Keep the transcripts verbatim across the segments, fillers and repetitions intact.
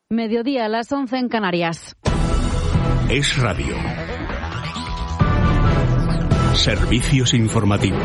Mediodía a las once en Canarias. Es Radio. Servicios informativos.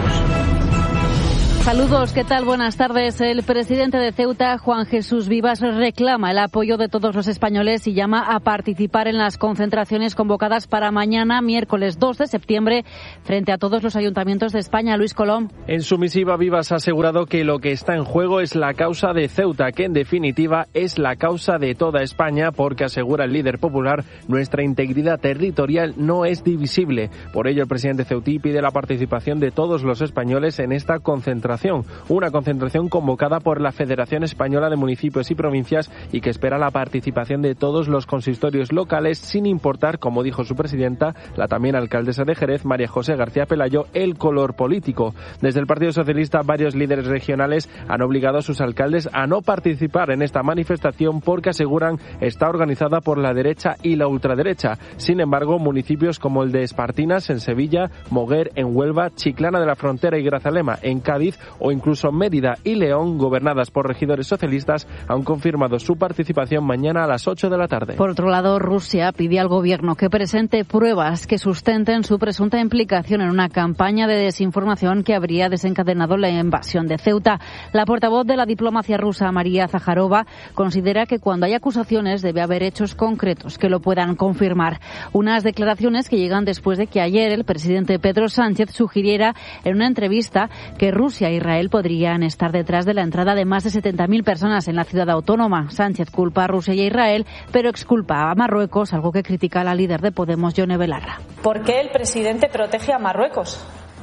Saludos, ¿qué tal? Buenas tardes. El presidente de Ceuta, Juan Jesús Vivas, reclama el apoyo de todos los españoles y llama a participar en las concentraciones convocadas para mañana, miércoles dos de septiembre, frente a todos los ayuntamientos de España. Luis Colom. En su misiva, Vivas ha asegurado que lo que está en juego es la causa de Ceuta, que en definitiva es la causa de toda España, porque, asegura el líder popular, nuestra integridad territorial no es divisible. Por ello, el presidente ceutí pide la participación de todos los españoles en esta concentración. Una concentración convocada por la Federación Española de Municipios y Provincias y que espera la participación de todos los consistorios locales, sin importar, como dijo su presidenta, la también alcaldesa de Jerez, María José García Pelayo, el color político. Desde el Partido Socialista, varios líderes regionales han obligado a sus alcaldes a no participar en esta manifestación porque, aseguran, está organizada por la derecha y la ultraderecha. Sin embargo, municipios como el de Espartinas, en Sevilla, Moguer, en Huelva, Chiclana de la Frontera y Grazalema, en Cádiz, o incluso Mérida y León, gobernadas por regidores socialistas, han confirmado su participación mañana a las ocho de la tarde. Por otro lado, Rusia pide al gobierno que presente pruebas que sustenten su presunta implicación en una campaña de desinformación que habría desencadenado la invasión de Ceuta. La portavoz de la diplomacia rusa, María Zaharova, considera que cuando hay acusaciones debe haber hechos concretos que lo puedan confirmar. Unas declaraciones que llegan después de que ayer el presidente Pedro Sánchez sugiriera en una entrevista que Rusia e Israel podrían estar detrás de la entrada de más de setenta mil personas en la ciudad autónoma. Sánchez culpa a Rusia y a Israel, pero exculpa a Marruecos, algo que critica la líder de Podemos, Yone Belarra. ¿Por qué el presidente protege a Marruecos?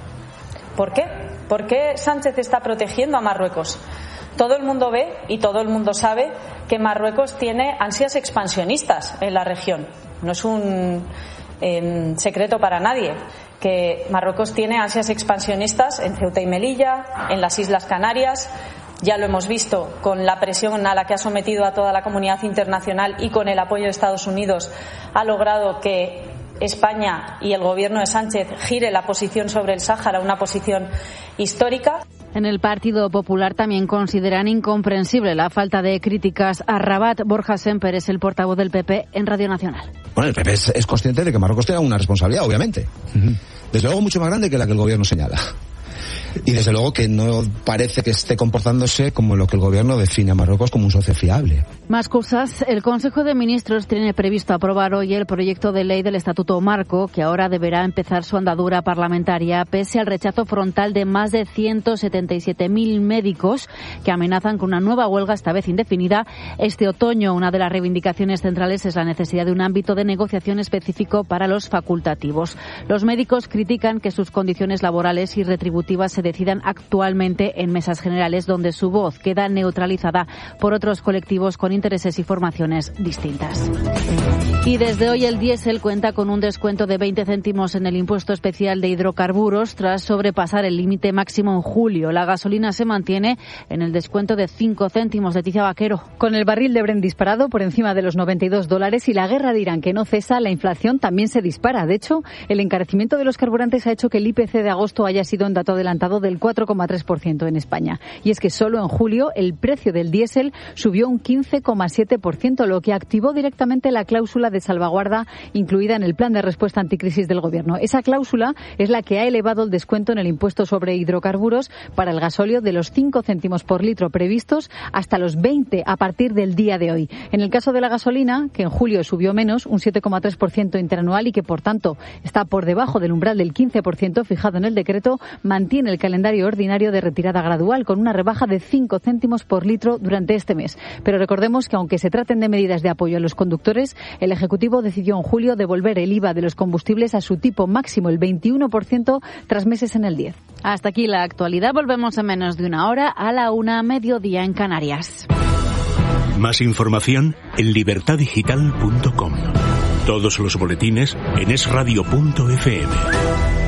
¿Por qué? ¿Por qué Sánchez está protegiendo a Marruecos? Todo el mundo ve y todo el mundo sabe que Marruecos tiene ansias expansionistas en la región. No es un eh, secreto para nadie que Marruecos tiene ansias expansionistas en Ceuta y Melilla, en las Islas Canarias. Ya lo hemos visto con la presión a la que ha sometido a toda la comunidad internacional y con el apoyo de Estados Unidos ha logrado que España y el gobierno de Sánchez gire la posición sobre el Sáhara, una posición histórica. En el Partido Popular también consideran incomprensible la falta de críticas a Rabat. Borja Semper es el portavoz del P P en Radio Nacional. Bueno, el P P es, es consciente de que Marruecos tenga una responsabilidad, obviamente. Uh-huh. Desde luego mucho más grande que la que el gobierno señala. Y desde luego que no parece que esté comportándose como lo que el gobierno define a Marruecos como un socio fiable. Más cosas. El Consejo de Ministros tiene previsto aprobar hoy el proyecto de ley del Estatuto Marco, que ahora deberá empezar su andadura parlamentaria, pese al rechazo frontal de más de ciento setenta y siete mil médicos que amenazan con una nueva huelga, esta vez indefinida, este otoño. Una de las reivindicaciones centrales es la necesidad de un ámbito de negociación específico para los facultativos. Los médicos critican que sus condiciones laborales y retributivas se decidan actualmente en mesas generales, donde su voz queda neutralizada por otros colectivos con intereses y formaciones distintas. Y desde hoy el diésel cuenta con un descuento de veinte céntimos en el impuesto especial de hidrocarburos tras sobrepasar el límite máximo en julio. La gasolina se mantiene en el descuento de cinco céntimos. Leticia Vaquero. Con el barril de Brent disparado por encima de los noventa y dos dólares y la guerra de Irán que no cesa, la inflación también se dispara. De hecho, el encarecimiento de los carburantes ha hecho que el I P C de agosto haya sido un dato adelantado del cuatro coma tres por ciento en España. Y es que solo en julio el precio del diésel subió un quince coma siete por ciento, lo que activó directamente la cláusula de salvaguarda incluida en el plan de respuesta anticrisis del Gobierno. Esa cláusula es la que ha elevado el descuento en el impuesto sobre hidrocarburos para el gasóleo de los cinco céntimos por litro previstos hasta los veinte a partir del día de hoy. En el caso de la gasolina, que en julio subió menos, un siete coma tres por ciento interanual y que por tanto está por debajo del umbral del quince por ciento fijado en el decreto, mantiene el calendario ordinario de retirada gradual con una rebaja de cinco céntimos por litro durante este mes. Pero recordemos que aunque se traten de medidas de apoyo a los conductores, el Ejecutivo decidió en julio devolver el I V A de los combustibles a su tipo máximo, el veintiuno por ciento, tras meses en el diez por ciento. Hasta aquí la actualidad. Volvemos en menos de una hora a la una, mediodía en Canarias. Más información en libertad digital punto com. Todos los boletines en es radio punto efe eme.